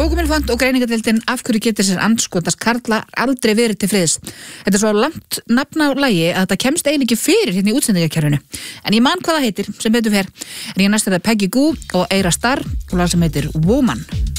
Bókumilfond og greiningadeildin af hverju getur sér andskotast karla aldrei verið til friðs. Þetta svo langt nafn á lagi að þetta kemst eiginlega ekki fyrir hérna í útsendingakerfinu. En ég man hvað það heitir sem betur fer. En ég næst þetta Peggy Gou og Eira Starr og lag sem heitir Woman.